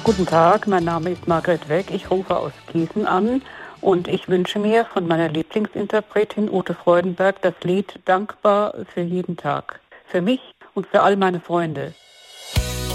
Guten Tag, mein Name ist Margret Weck. Ich rufe aus Gießen an und ich wünsche mir von meiner Lieblingsinterpretin Ute Freudenberg das Lied Dankbar für jeden Tag. Für mich und für all meine Freunde.